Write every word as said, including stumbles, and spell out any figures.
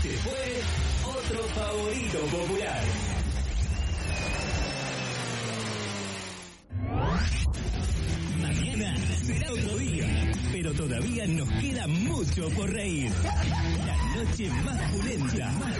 Este fue otro favorito popular. Mañana será otro día, pero todavía nos queda mucho por reír. La noche más pulenta,